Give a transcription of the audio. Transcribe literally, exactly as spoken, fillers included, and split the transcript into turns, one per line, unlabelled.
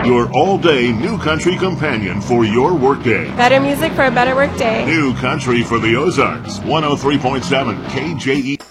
your all-day new country companion for your workday.
Better music for a better workday.
New country for the Ozarks, one oh three point seven K J E.